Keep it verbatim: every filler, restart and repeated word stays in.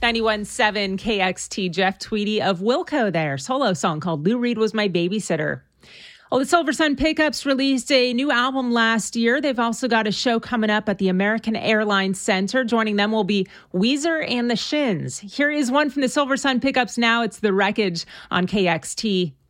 ninety-one point seven K X T, Jeff Tweedy of Wilco there. Solo song called Lou Reed Was My Babysitter. Well, the Silver Sun Pickups released a new album last year. They've also got a show coming up at the American Airlines Center. Joining them will be Weezer and the Shins. Here is one from the Silver Sun Pickups now. It's The Wreckage on K X T.